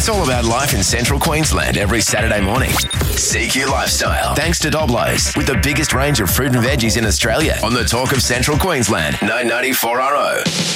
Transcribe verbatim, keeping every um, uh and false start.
It's all about life in central Queensland every Saturday morning. C Q Lifestyle. Thanks to Doblo's, with the biggest range of fruit and veggies in Australia on the Talk of Central Queensland, nine ninety-four R O.